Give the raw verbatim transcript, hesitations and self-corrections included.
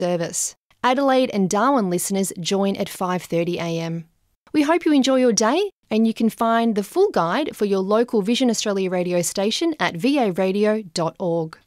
service. Adelaide and Darwin listeners join at five thirty a m. We hope you enjoy your day, and you can find the full guide for your local Vision Australia radio station at v a radio dot org.